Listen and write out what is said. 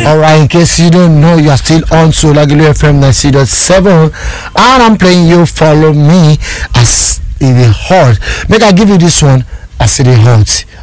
All right, in case you don't know, you are still on Lagelu FM 90.7, and I'm playing You Follow Me as it is hot. Make I give you this one as it is hot.